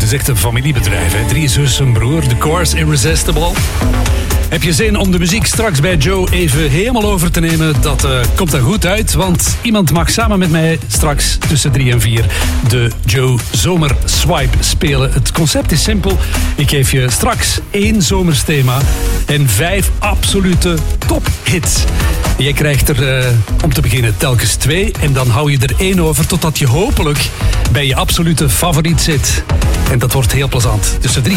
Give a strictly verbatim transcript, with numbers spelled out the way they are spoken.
is echt een familiebedrijf. Hè? Drie zus, een broer. The Course, Irresistible. Heb je zin om de muziek straks bij Joe even helemaal over te nemen? Dat uh, komt er goed uit, want iemand mag samen met mij straks tussen drie en vier de Joe Zomer Swipe spelen. Het concept is simpel. Ik geef je straks één zomersthema en vijf absolute tophits. Jij krijgt er uh, om te beginnen telkens twee en dan hou je er één over totdat je hopelijk bij je absolute favoriet zit. En dat wordt heel plezant. Tussen drie